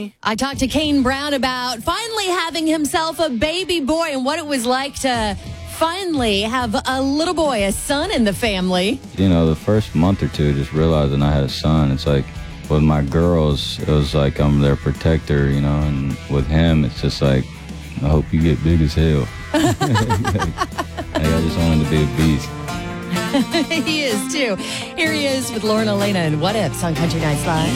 me. I talked to Kane Brown about finally having himself a baby boy and what it was like to finally have a little boy, a son in the family. You know, the first month or two, just realizing I had a son, it's like, with my girls, it was like I'm their protector, you know, and with him, it's just like, I hope you get big as hell. I just want him to be a beast. He is, too. Here he is with Lauren Elena and What Ifs on Country Nights Live.